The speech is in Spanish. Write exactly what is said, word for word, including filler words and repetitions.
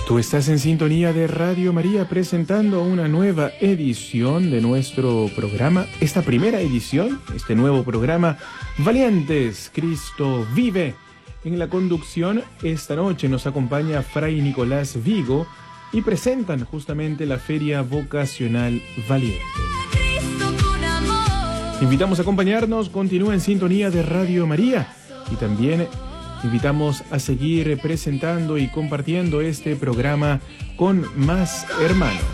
Tú estás en sintonía de Radio María presentando una nueva edición de nuestro programa, esta primera edición, este nuevo programa, Valientes, Cristo vive. En la conducción esta noche nos acompaña Fray Nicolás Vigo y presentan justamente la Feria Vocacional Valiente. Invitamos a acompañarnos, continúa en sintonía de Radio María y también invitamos a seguir presentando y compartiendo este programa con más hermanos.